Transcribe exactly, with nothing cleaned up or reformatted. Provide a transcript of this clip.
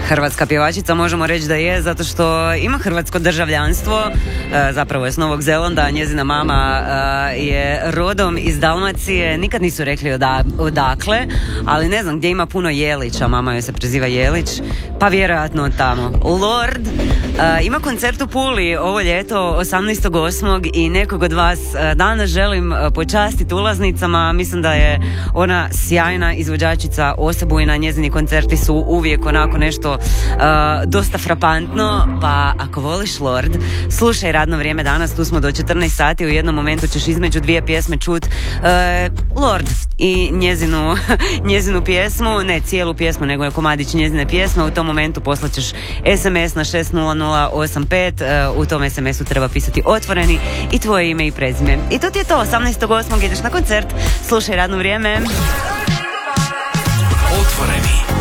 hrvatska pjevačica, možemo reći da je, zato što ima hrvatsko državljanstvo, zapravo je s Novog Zelanda, njezina mama je rodom iz Dalmacije, nikad nisu rekli odakle, ali ne znam, gdje ima puno Jelića, mama joj se preziva Jelić, pa vjerojatno od tamo. Lord ima koncert u Puli ovo ljeto osamnaestog osmog i nekog od vas danas želim počastiti ulaznicama. Mislim da je ona sjajna izvođačica, osebujna, njezini koncerti su uvijek onako nešto uh, dosta frapantno, pa ako voliš Lord, slušaj Radno vrijeme danas, tu smo do četrnaest sati, u jednom momentu ćeš između dvije pjesme čut uh, Lord i njezinu, njezinu pjesmu, ne cijelu pjesmu, nego je komadić njezine pjesme. U tom momentu poslaćeš es em es na šest nula nula osam pet, uh, u tom es em esu treba pisati otvoreni i tvoje ime i prezime. I to ti je to, osamnaestog osmog ideš na koncert, slušaj Radno vrijeme. Otvoreni.